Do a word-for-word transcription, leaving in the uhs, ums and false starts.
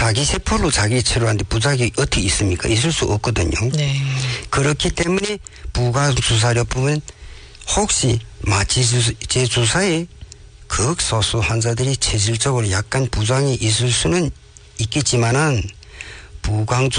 자기 세포로 자기 치료하는데 부작용이 어떻게 있습니까? 있을 수 없거든요. 네. 그렇기 때문에 부가주사료품은 혹시 마취제 주사에 극소수 환자들이 체질적으로 약간 부작용이 있을 수는 있겠지만은 부광